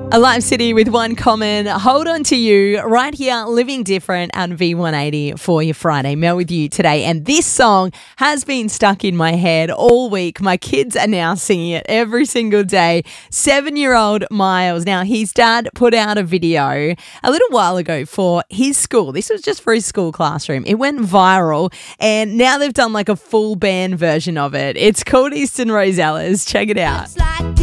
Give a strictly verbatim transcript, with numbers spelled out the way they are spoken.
A live city with one common. Hold on to you right here, Living Different on V one eighty for your Friday. Mel with you today. And this song has been stuck in my head all week. My kids are now singing it every single day. Seven-year-old Miles. Now, his dad put out a video a little while ago for his school. This was just for his school classroom. It went viral, and now they've done like a full band version of it. It's called Easton Rosellas. Check it out.